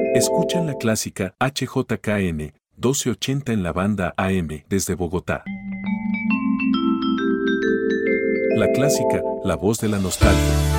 Escuchan la clásica HJKN 1280 en la banda AM desde Bogotá. La clásica, la voz de la nostalgia.